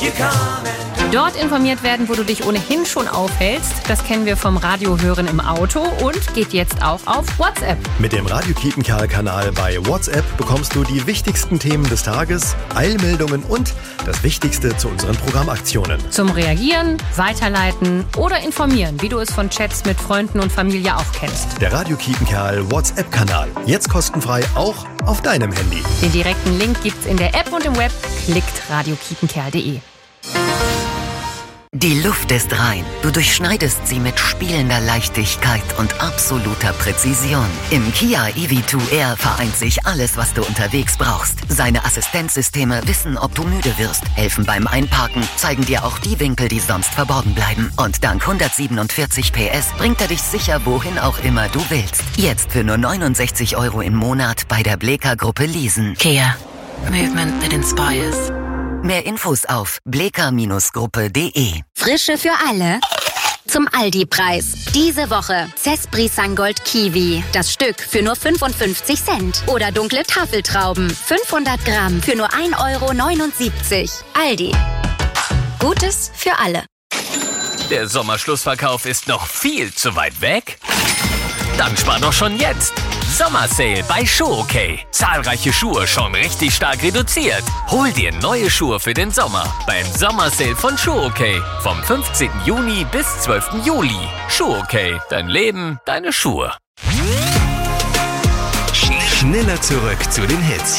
Dort informiert werden, wo du dich ohnehin schon aufhältst. Das kennen wir vom Radiohören im Auto und geht jetzt auch auf WhatsApp. Mit dem Radio Kiepenkerl-Kanal bei WhatsApp bekommst du die wichtigsten Themen des Tages, Eilmeldungen und das Wichtigste zu unseren Programmaktionen. Zum Reagieren, Weiterleiten oder informieren, wie du es von Chats mit Freunden und Familie auch kennst. Der Radio Kiepenkerl WhatsApp-Kanal. Jetzt kostenfrei auch auf deinem Handy. Den direkten Link gibt's in der App und im Web. Klickt radiokiepenkerl.de. Die Luft ist rein. Du durchschneidest sie mit spielender Leichtigkeit und absoluter Präzision. Im Kia EV2R vereint sich alles, was du unterwegs brauchst. Seine Assistenzsysteme wissen, ob du müde wirst, helfen beim Einparken, zeigen dir auch die Winkel, die sonst verborgen bleiben. Und dank 147 PS bringt er dich sicher, wohin auch immer du willst. Jetzt für nur 69 € im Monat bei der Bleeker-Gruppe leasen. Kia. Movement that inspires. Mehr Infos auf bleeker-gruppe.de. Frische für alle. Zum Aldi-Preis. Diese Woche Cespri Sangold Kiwi. Das Stück für nur 55 Cent. Oder dunkle Tafeltrauben. 500 Gramm für nur 1,79 €. Aldi. Gutes für alle. Der Sommerschlussverkauf ist noch viel zu weit weg? Dann spar doch schon jetzt. Sommersale bei Show-OK. Zahlreiche Schuhe schon richtig stark reduziert. Hol dir neue Schuhe für den Sommer beim Sommersale von Show-OK. Vom 15. Juni bis 12. Juli. Show-OK. Dein Leben, deine Schuhe. Schneller zurück zu den Hits.